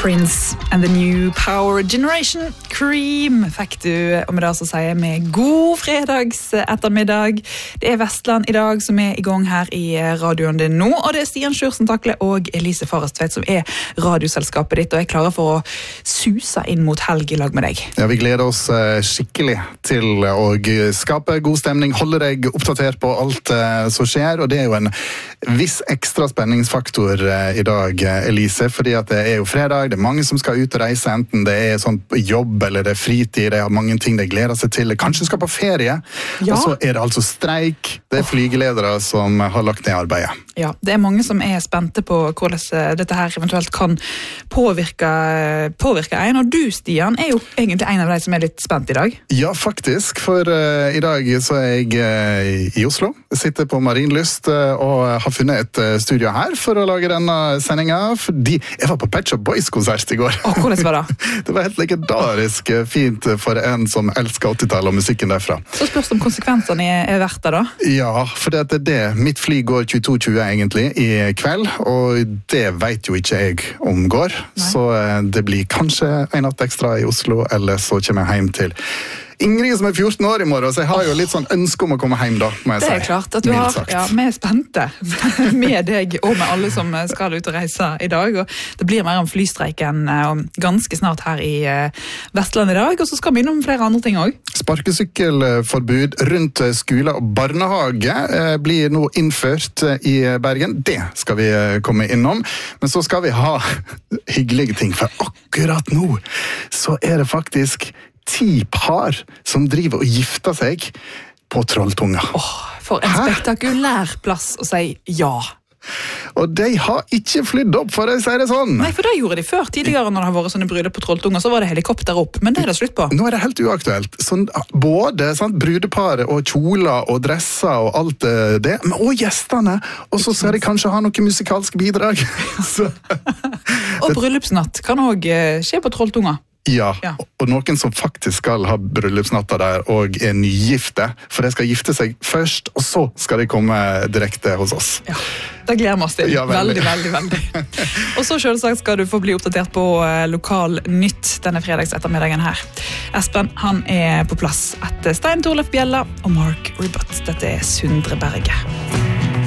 Prince and the New Power Generation, Cream, fikk du, og med det så sier vi god fredags ettermiddag. Det Vestland I dag som I gang her I radioen din nå, og det Stian Sjursen Takle og Elise Farrestveit som radioselskapet ditt, og jeg klarer for å suse inn mot helg I lag med deg. Ja, vi gleder oss skikkelig til å skape god stemning, holde deg oppdatert på alt som skjer, og det jo en viss ekstra spenningsfaktor I dag, Elise, fordi at det jo fredag, det mange som skal ut og reise, enten det sånn jobb eller det fritid, de har mange ting de gleder seg til, kanskje skal på ferie, og så det altså streik, det flygeledere som har lagt ned arbeidet. Ja, det mange som spente på hvordan dette her eventuelt kan påvirke en, og du, Stian, jo egentlig en av de som litt spent I dag. Ja, faktisk, for I dag så jeg I Oslo, sitter på Marienlyst og har funnet et studio her for å lage denne sendingen, fordi jeg var på Pet Shop Boys-konsert I går. Hvordan var det? Det var helt legendarisk fint for en som elsker 80-tallet og musikken derfra. Så spørs det om konsekvensene verdt det da? Ja, for det mitt fly går 22.20 egentlig I kveld, og det vet jo ikke jeg om går. Nei. Så det blir kanskje en natt ekstra I Oslo, eller så kommer jeg hjem til Ingrid som 14 år I morgen, så jeg har jo litt sånn ønske om å komme hjem da, må jeg si. Det klart at du har, ja, vi spente med deg og med alle som skal ut og reise I dag, og det blir mer om flystreiken ganske snart her I Vestland I dag, og så skal vi innom flere andre ting også. Sparkesykkelforbud rundt skole og barnehage blir nå innført I Bergen. Det skal vi komme innom, men så skal vi ha hyggelige ting, for akkurat nå så det faktisk 10 par som driver og gifter seg på Trolltunga. For en spektakulær plass å si ja. Og de har ikke flydd opp, for å si det sånn. Nei, for det gjorde de før. Tidligere når det har vært sånne bryllup på Trolltunga, så var det helikopter opp, men det det slutt på. Nå det helt uaktuelt. Sånn, både brudeparet og kjoler og dresser og alt det, men også gjestene. Og så skal de kanskje ha noe musikalsk bidrag. Og bryllupsnatt kan også skje på Trolltunga. Ja, og noen som faktisk skal ha bryllupsnatta der og nygifte, for de skal gifte seg først, og så skal de komme direkte hos oss. Ja, det gleder vi oss til. Ja, veldig. Og så selvsagt skal du få bli oppdatert på lokal nytt denne fredags ettermiddagen her. Espen, han på plass etter Stein Torleif Bjella og Mark Ribot. Dette Sundre Berge.